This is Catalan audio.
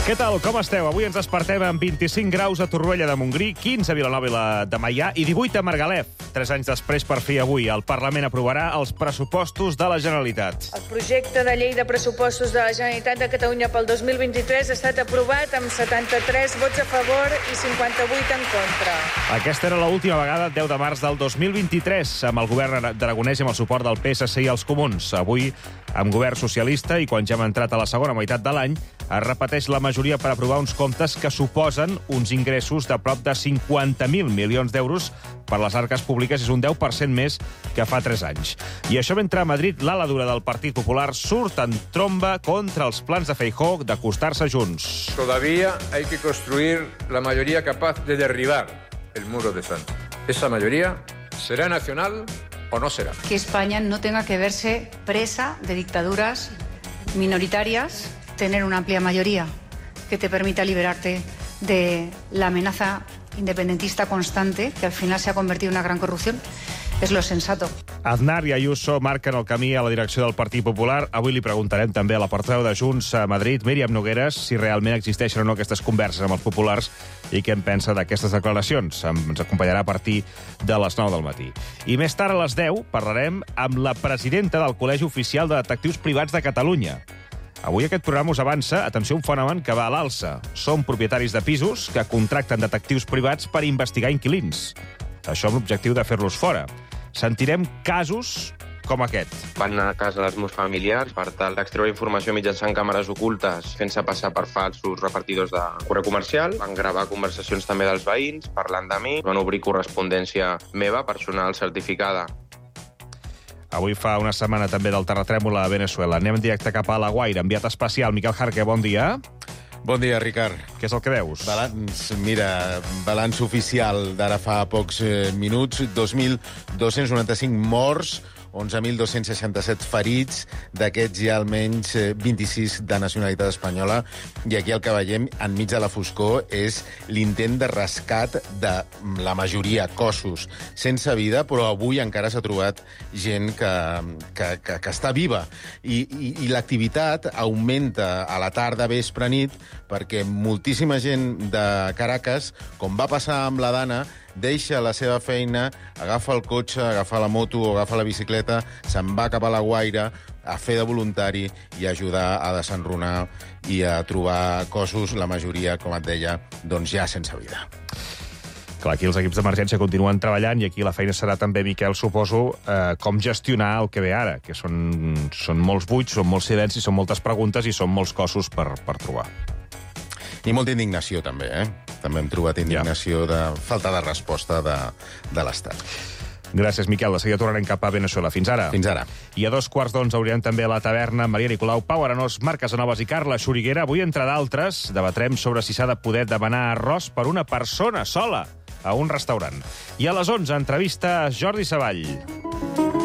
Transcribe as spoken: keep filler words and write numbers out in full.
Què tal, com esteu? Avui ens despertem amb vint-i-cinc graus a Torroella de Montgrí, quinze a Vilanova i la de Meià i divuit a Margalef. Tres anys després, per fi avui, el Parlament aprovarà els pressupostos de la Generalitat. El projecte de llei de pressupostos de la Generalitat de Catalunya pel dos mil vint-i-tres ha estat aprovat amb setanta-tres vots a favor i cinquanta-vuit en contra. Aquesta era l'última vegada, deu de març del dos mil vint-i-tres, amb el govern d'Aragonès i amb el suport del P S C i els Comuns. Avui, amb govern socialista, i quan ja hem entrat a la segona meitat de l'any, es repeteix la majoria per aprovar uns comptes que suposen uns ingressos de prop de cinquanta mil milions d'euros per les arques públiques, és un deu per cent més que fa tres anys. I això mentre a Madrid l'ala dura del Partit Popular surt en tromba contra els plans de Feijóo d'acostar-se a Junts. Todavía hay que construir la mayoría capaz de derribar el muro de Santos. Esa mayoría será nacional o no será. Que España no tenga que verse presa de dictaduras minoritarias, tener una amplia mayoría que te permita liberarte de la amenaza independentista constante, que al final se ha convertido en una gran corrupción, és lo sensato. Aznar i Ayuso marquen el camí a la direcció del Partit Popular. Avui li preguntarem també a la portaveu de Junts a Madrid, Míriam Nogueres, si realment existeixen o no aquestes converses amb els populars i què en pensa d'aquestes declaracions. Ens acompanyarà a partir de les nou del matí. I més tard, a les deu, parlarem amb la presidenta del Col·legi Oficial de Detectius Privats de Catalunya. Avui aquest programa us avança, atenció, un fenomen que va a l'alça. Són propietaris de pisos que contracten detectius privats per investigar inquilins. Això amb l'objectiu de fer-los fora. Sentirem casos com aquest. Van anar a casa dels meus familiars per tal d'extreure informació mitjançant càmeres ocultes, fent-se passar per falsos repartidors de correu comercial. Van gravar conversacions també dels veïns, parlant de mi. Van obrir correspondència meva, personal certificada. Avui fa una setmana també del terratrèmol a Venezuela. Anem en directe cap a La Guaira. Enviat especial, Miquel Jarque, bon dia. Bon dia, Ricard. Què és el que veus? Balanç, mira, balanç oficial d'ara fa pocs eh, minuts, dos mil dos-cents noranta-cinc morts, onze mil dos-cents seixanta-set ferits, d'aquests hi ha almenys eh, vint-i-sis de nacionalitat espanyola, i aquí el que veiem, enmig de la foscor, és l'intent de rescat de la majoria, cossos, sense vida, però avui encara s'ha trobat gent que, que, que, que està viva. I, i, i l'activitat augmenta a la tarda, vespre, nit, perquè moltíssima gent de Caracas, com va passar amb la Dana, deixa la seva feina, agafa el cotxe, agafa la moto o agafa la bicicleta, se'n va cap a La Guaira a fer de voluntari i a ajudar a desenrunar i a trobar cossos, la majoria, com et deia, doncs ja sense vida. Clar, aquí els equips d'emergència continuen treballant i aquí la feina serà també, Miquel, suposo, eh, com gestionar el que ve ara, que són, són molts buits, són molts silencis, són moltes preguntes i són molts cossos per, per trobar. I molta indignació, també, eh? També hem trobat indignació de falta de resposta de, de l'Estat. Gràcies, Miquel. De seguida tornarem cap a Venezuela. Fins ara. Fins ara. I a dos quarts d'onze hauríem també a la taverna Maria Nicolau, Pau Arenós, Marc Casanovas i Carla Xuriguera. Avui, entre d'altres, debatrem sobre si s'ha de poder demanar arròs per una persona sola a un restaurant. I a les onze, entrevista a Jordi Savall.